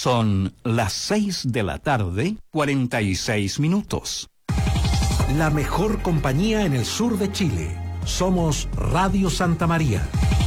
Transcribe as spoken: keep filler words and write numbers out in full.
Son las seis de la tarde, cuarenta y seis minutos. La mejor compañía en el sur de Chile. Somos Radio Santa María.